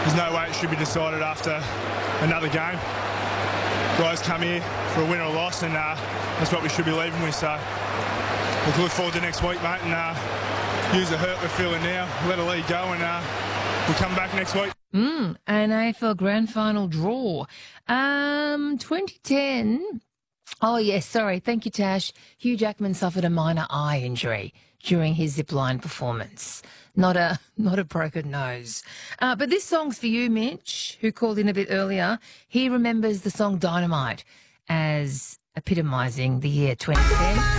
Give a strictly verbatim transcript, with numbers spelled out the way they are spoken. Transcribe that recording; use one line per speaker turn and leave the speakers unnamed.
there's no way it should be decided after another game. Guys come here for a win or a loss, and uh, that's what we should be leaving with. So we'll look forward to next week, mate, and uh, use the hurt we're feeling now, let a lead go, and uh, we'll come back next week.
Mm, an A F L Grand Final draw. Um, twenty ten. Oh, yes, sorry. Thank you, Tash. Hugh Jackman suffered a minor eye injury during his zipline performance. Not a not a broken nose. Uh, but this song's for you, Mitch, who called in a bit earlier. He remembers the song Dynamite as epitomising the year twenty ten.